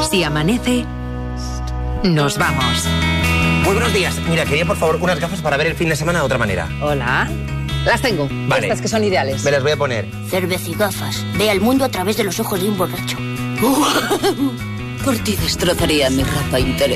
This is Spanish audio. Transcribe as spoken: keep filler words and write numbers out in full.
Si amanece, nos vamos. Muy buenos días. Mira, quería por favor unas gafas para ver el fin de semana de otra manera. Hola. Las tengo. Vale. Estas que son ideales. Me las voy a poner. Cerveza y gafas. Ve al mundo a través de los ojos de un borracho. Por ti destrozaría mi ropa interior.